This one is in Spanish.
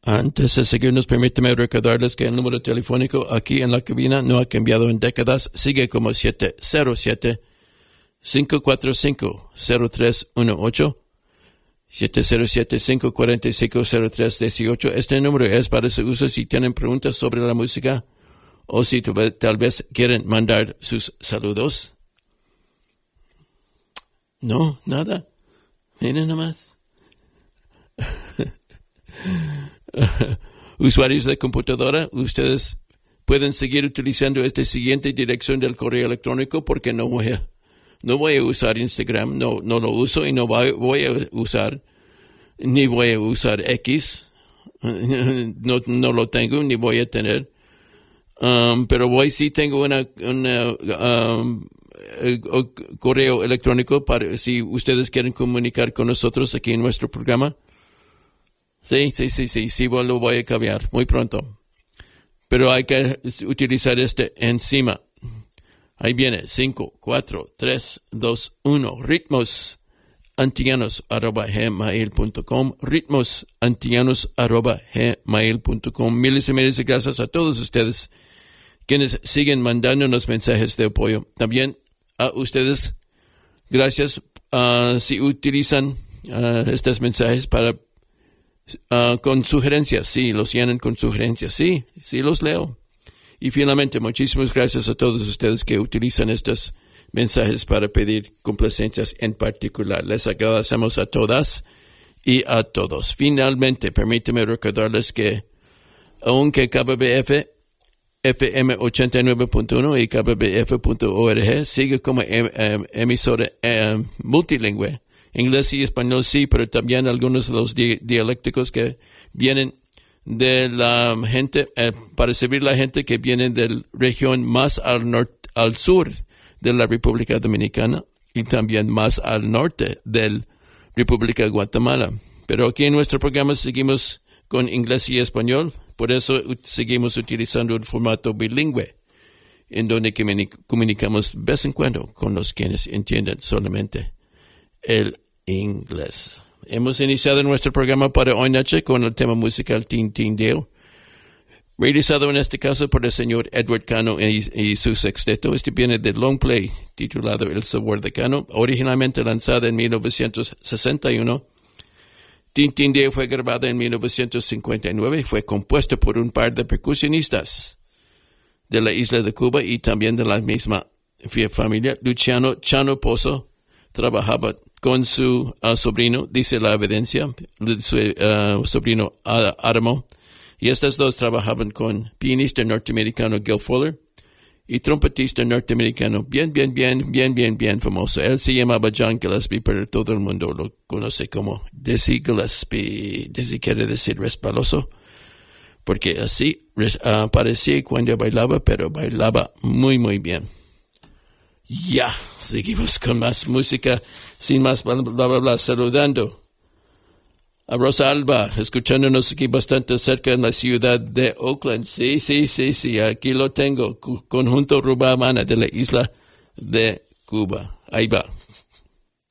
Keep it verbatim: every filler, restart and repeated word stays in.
Antes de seguirnos, permíteme recordarles que el número telefónico aquí en la cabina no ha cambiado en décadas. Sigue como siete cero siete, cinco cuatro cinco, cero tres uno ocho. siete cero siete, cinco cuatro cinco, cero tres uno ocho. Este número es para su uso si tienen preguntas sobre la música o si tal vez quieren mandar sus saludos. No, nada. Miren nomás. Usuarios de computadora, ustedes pueden seguir utilizando esta siguiente dirección del correo electrónico porque no voy a, no voy a usar Instagram, no, no lo uso y no voy, voy a usar, ni voy a usar X, no, no lo tengo ni voy a tener, um, pero voy sí tengo una, una um, correo electrónico para si ustedes quieren comunicar con nosotros aquí en nuestro programa. Sí, sí, sí, sí, sí, lo voy a cambiar muy pronto. Pero hay que utilizar este encima. Ahí viene, cinco, cuatro, tres, dos, uno, ritmos antillanos arroba gmail punto com, ritmos antillanos arroba gmail punto com. Miles y miles de gracias a todos ustedes quienes siguen mandándonos mensajes de apoyo. También a ustedes, gracias uh, si utilizan uh, estos mensajes para Uh, con sugerencias, sí, los llenan con sugerencias, sí, sí los leo. Y finalmente, muchísimas gracias a todos ustedes que utilizan estos mensajes para pedir complacencias en particular. Les agradecemos a todas y a todos. Finalmente, permíteme recordarles que aunque K B B F, F M ochenta y nueve punto uno y K B B F punto org sigue como em, em, emisora em, multilingüe, inglés y español sí, pero también algunos de los di- dialécticos que vienen de la gente, eh, para servir la gente que viene de la región más al norte, al sur de la República Dominicana y también más al norte de la República de Guatemala. Pero aquí en nuestro programa seguimos con inglés y español, por eso u- seguimos utilizando un formato bilingüe, en donde comuni- comunicamos de vez en cuando con los quienes entienden solamente el inglés. Hemos iniciado nuestro programa para hoy noche con el tema musical Teen Teen Dale, realizado en este caso por el señor Edward Cano y, y su sexteto. Este viene de long play titulado El Sabor de Cano, originalmente lanzada en mil novecientos sesenta y uno. Teen Teen Dale fue grabada en mil novecientos cincuenta y nueve y fue compuesto por un par de percusionistas de la isla de Cuba y también de la misma familia. Luciano Chano Pozo trabajaba con su uh, sobrino, dice la evidencia, su uh, sobrino uh, Adamo, y estos dos trabajaban con pianista norteamericano Gil Fuller y trompetista norteamericano bien, bien, bien, bien, bien, bien famoso. Él se llamaba John Gillespie, pero todo el mundo lo conoce como Dizzy Gillespie. Dizzy quiere decir resbaloso, porque así uh, parecía cuando bailaba, pero bailaba muy, muy bien. Ya, seguimos con más música, sin más bla, bla, bla, bla, saludando a Rosa Alba, escuchándonos aquí bastante cerca en la ciudad de Oakland. Sí, sí, sí, sí, aquí lo tengo, conjunto Rubamana de la isla de Cuba. Ahí va.